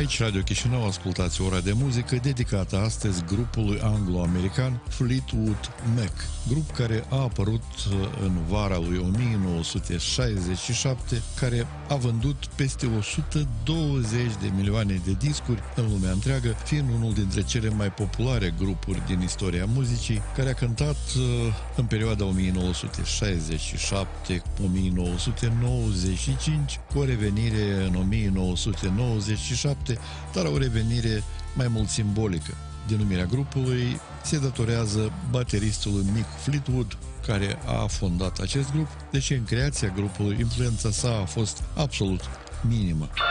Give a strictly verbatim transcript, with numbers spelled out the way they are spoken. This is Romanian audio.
Aici, Radio Chișinău, ascultați Ora de Muzică, dedicată astăzi grupului anglo-american Fleetwood Mac, grup care a apărut în vara lui o mie nouă sute șaizeci și șapte, care a vândut peste o sută douăzeci de milioane de discuri în lumea întreagă, fiind unul dintre cele mai populare grupuri din istoria muzicii, care a cântat în perioada o mie nouă sute șaizeci și șapte - o mie nouă sute nouăzeci și cinci, cu o revenire în o mie nouă sute nouăzeci și șapte, dar o revenire mai mult simbolică. Denumirea grupului se datorează bateristului Mick Fleetwood, care a fondat acest grup, deși în creația grupului influența sa a fost absolut minimă.